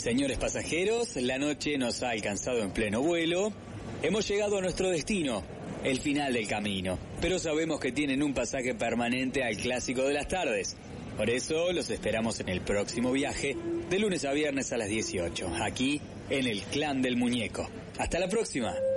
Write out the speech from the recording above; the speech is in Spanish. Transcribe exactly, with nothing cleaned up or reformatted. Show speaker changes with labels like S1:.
S1: Señores pasajeros, la noche nos ha alcanzado en pleno vuelo. Hemos llegado a nuestro destino, el final del camino. Pero sabemos que tienen un pasaje permanente al clásico de las tardes. Por eso los esperamos en el próximo viaje, de lunes a viernes a las dieciocho, aquí en el Clan del Muñeco. ¡Hasta la próxima!